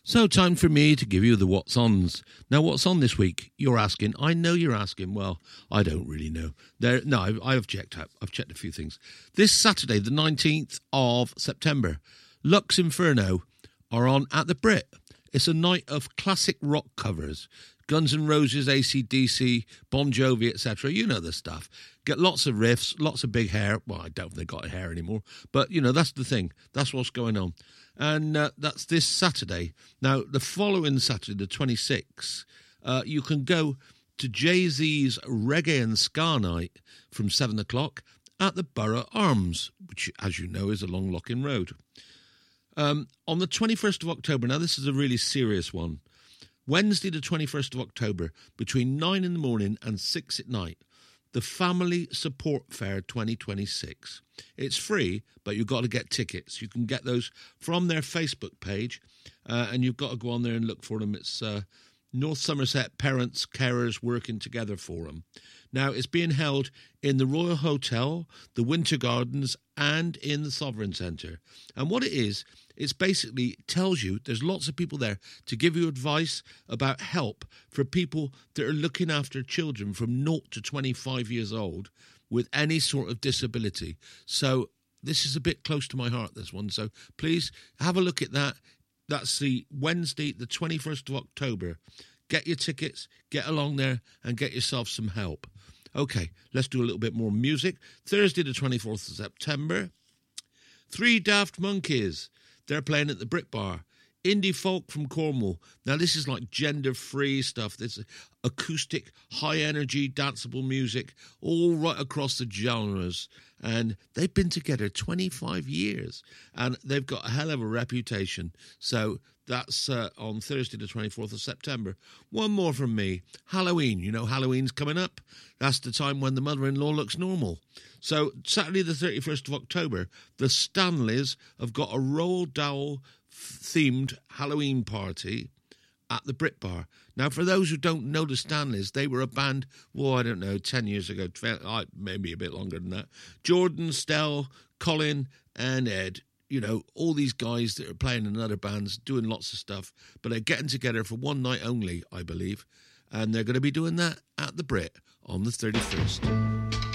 So, time for me to give you the what's ons. Now, what's on this week? You're asking. I know you're asking. Well, I don't really know. I've checked out. I've checked a few things. This Saturday, the 19th of September, Lux Inferno are on at the Brit. It's a night of classic rock covers. Guns N' Roses, AC/DC, Bon Jovi, etc. You know the stuff. Get lots of riffs, lots of big hair. Well, I don't think they got hair anymore. But, you know, that's the thing. That's what's going on. And that's this Saturday. Now, the following Saturday, the 26th, you can go to Jay-Z's Reggae and Ska Night from 7 o'clock at the Borough Arms, which, as you know, is along Lockin Road. On the 21st of October, now this is a really serious one, Wednesday the 21st of October, between 9 in the morning and 6 at night, the Family Support Fair 2026. It's free, but you've got to get tickets. You can get those from their Facebook page, and you've got to go on there and look for them. It's North Somerset Parents Carers Working Together Forum. Now, it's being held in the Royal Hotel, the Winter Gardens, and in the Sovereign Centre. And what it is, it's basically tells you there's lots of people there to give you advice about help for people that are looking after children from 0 to 25 years old with any sort of disability. So this is a bit close to my heart, this one. So please have a look at that. That's the Wednesday, the 21st of October. Get your tickets, get along there, and get yourself some help. Okay, let's do a little bit more music. Thursday, the 24th of September, Three Daft Monkeys. They're playing at the Brit Bar. Indie folk from Cornwall. Now, this is like gender-free stuff. This is acoustic, high-energy, danceable music, all right across the genres. And they've been together 25 years, and they've got a hell of a reputation. So that's on Thursday, the 24th of September. One more from me. Halloween. You know, Halloween's coming up. That's the time when the mother-in-law looks normal. So Saturday, the 31st of October, the Stanleys have got a Roald Dahl themed Halloween party at the Brit Bar. Now, for those who don't know the Stanleys, they were a band, well, I don't know, 10 years ago, maybe a bit longer than that. Jordan, Stell, Colin, and Ed. You know, all these guys that are playing in other bands, doing lots of stuff, but they're getting together for one night only, I believe. And they're going to be doing that at the Brit on the 31st.